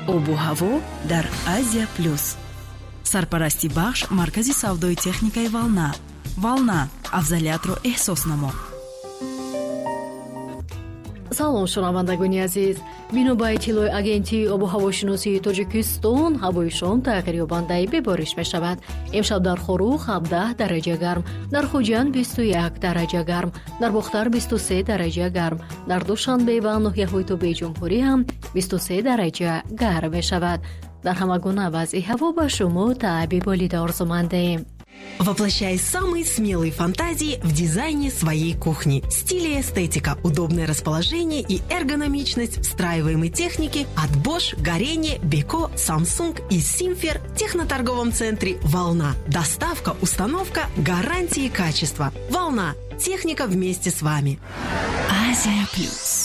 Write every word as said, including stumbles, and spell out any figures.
обу ҳаво дар Азия плюс. Сарпарасти бахш маркази савдои техникаи Волна. Волна, афзалиятро эҳсос намо. салом шунавандагони азиз, бино ба иттилои агентии обу ҳавошиносии Тоҷикистон, ҳавои шом тағйирёбандаи бебориш мешавад. имшаб дар Хорух ҳабдаҳ дараҷа гарм, дар Хуҷанд бисту як дараҷа гарм, дар Бохтар бисту се дараҷа гарм, дар Душанбе ва ноҳияҳои Тобеҷумҳурӣ ҳам бисту се дараҷа гарм мешавад. Дар ҳама гуна вазъи ҳаво ба шумо табиболида орзумандем. Воплощай самые смелые фантазии в дизайне своей кухни. Стиль и эстетика, удобное расположение и эргономичность встраиваемой техники от Bosch, Горение, Beko, Samsung и Simfer в техноторговом центре «Волна». Доставка, установка, гарантии качества. «Волна». Техника вместе с вами. Азия плюс.